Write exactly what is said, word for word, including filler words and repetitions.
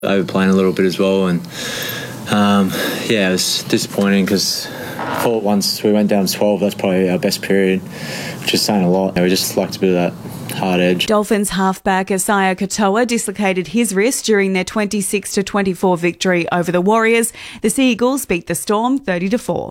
Overplaying a little bit as well, and um, yeah, it was disappointing because I thought once we went down to twelve, that's probably our best period, which is saying a lot. We just liked a bit of that hard edge. Dolphins halfback Isaiah Katoa dislocated his wrist during their twenty-six to twenty-four victory over the Warriors. The Sea Eagles beat the Storm thirty to four.